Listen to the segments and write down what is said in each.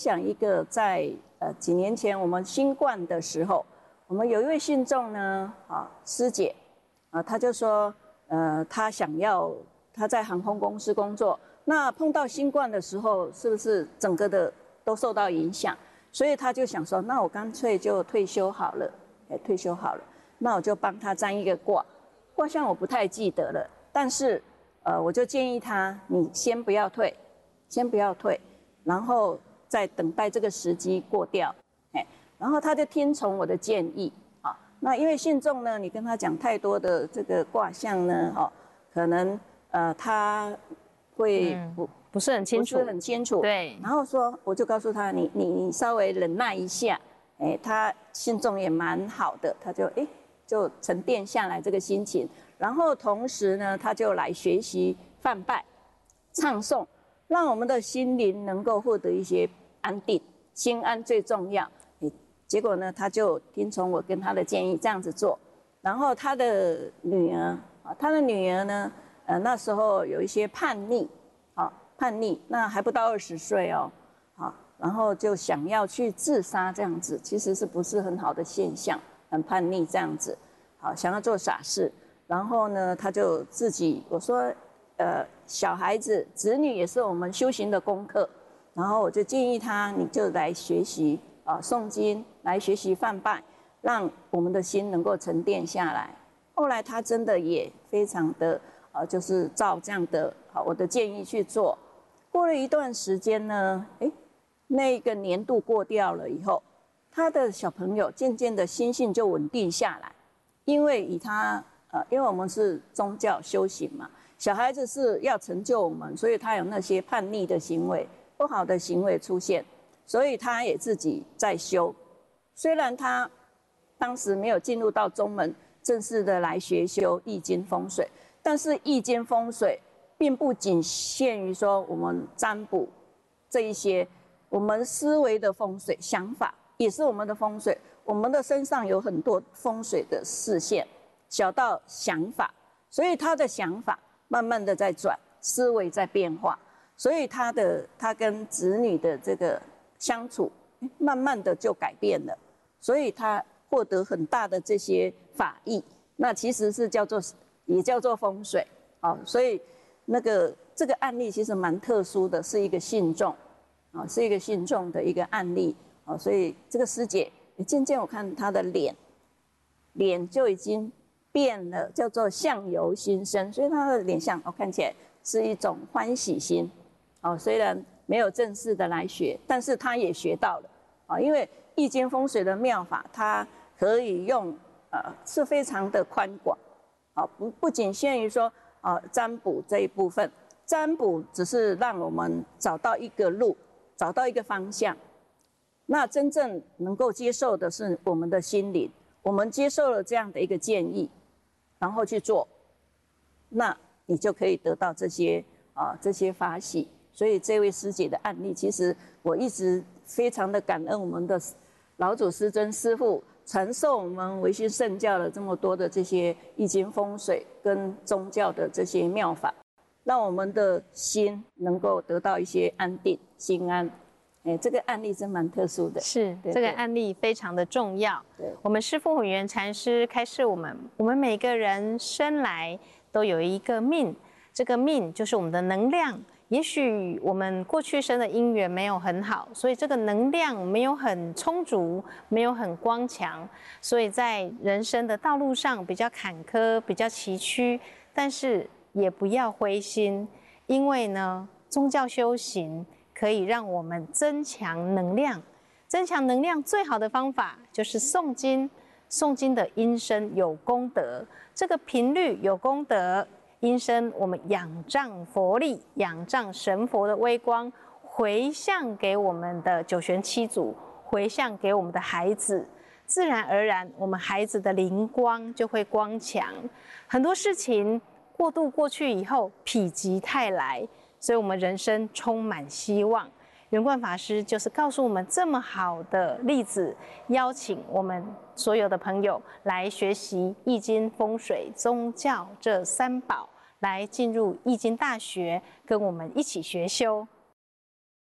享一个在几年前我们新冠的时候，我们有一位信众呢，师姐，她就说，她想要她在航空公司工作，那碰到新冠的时候，是不是整个的都受到影响？所以她就想说，那我干脆就退休好了，退休好了，那我就帮她占一个卦，卦象我不太记得了，但是我就建议她，你先不要退，先不要退，然后再等待这个时机过掉，然后他就听从我的建议，那因为信众呢，你跟他讲太多的这个卦象呢，可能他会不是很清楚， 不是很清楚， 对。 然后说，我就告诉他，你稍微忍耐一下，他信众也蛮好的，他就沉淀下来这个心情，然后同时呢，他就来学习梵拜、唱诵，让我们的心灵能够获得一些安定，心安最重要。结果呢，他就听从我跟他的建议这样子做。然后他的女儿呢，那时候有一些叛逆，叛逆，那还不到20岁哦，然后就想要去自杀这样子，其实是不是很好的现象？很叛逆这样子，想要做傻事。然后呢，他就自己我说，小孩子、子女也是我们修行的功课。然后我就建议他，你就来学习诵经，来学习梵拜，让我们的心能够沉淀下来。后来他真的也非常的就是照这样的我的建议去做。过了一段时间呢，那个年度过掉了以后，他的小朋友渐渐的心性就稳定下来，因为因为我们是宗教修行嘛，小孩子是要成就我们，所以他有那些叛逆的行为、不好的行为出现，所以他也自己在修。虽然他当时没有进入到宗门，正式的来学修易经风水，但是易经风水并不仅限于说我们占卜这一些，我们思维的风水想法也是我们的风水。我们的身上有很多风水的视线，小到想法，所以他的想法慢慢的在转，思维在变化，所以他跟子女的这个相处，慢慢的就改变了，所以他获得很大的这些法益，那其实是也叫做风水，所以这个案例其实蛮特殊的，是一个信众，是一个信众的一个案例，所以这个师姐渐渐我看她的脸就已经变了，叫做相由心生，所以她的脸相看起来是一种欢喜心，虽然没有正式的来学，但是她也学到了，因为易经风水的妙法，它可以用是非常的宽广，不仅限于说占卜这一部分，占卜只是让我们找到一个路，找到一个方向。那真正能够接受的是我们的心灵，我们接受了这样的一个建议，然后去做，那你就可以得到这些法喜。所以这位师姐的案例，其实我一直非常的感恩我们的老祖师尊师父传授我们维新圣教的这么多的这些易经风水跟宗教的这些妙法，让我们的心能够得到一些安定心安。这个案例真蛮特殊的， 是这个案例非常的重要。我们师父混元禅师开示我们每个人生来都有一个命，这个命就是我们的能量。也许我们过去生的因缘没有很好，所以这个能量没有很充足，没有很光强，所以在人生的道路上比较坎坷，比较崎岖。但是也不要灰心，因为呢，宗教修行可以让我们增强能量。增强能量最好的方法就是诵经，诵经的音声有功德，这个频率有功德。音声我们仰仗佛力，仰仗神佛的威光，回向给我们的九玄七祖，回向给我们的孩子，自然而然我们孩子的灵光就会光强。很多事情过渡过去以后，否极泰来，所以我们人生充满希望。圆观法师就是告诉我们这么好的例子，邀请我们所有的朋友来学习易经、风水、宗教这三宝，来进入易经大学，跟我们一起学修。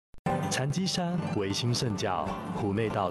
禅机山唯心圣教湖内道